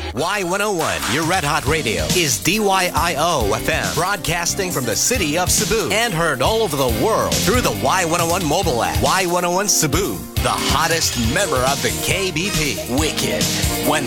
Y101, your Red Hot Radio, is DYIO FM, broadcasting from the city of Cebu and heard all over the world through the Y101 mobile app. Y101 Cebu, the hottest member of the KBP. Wicked. When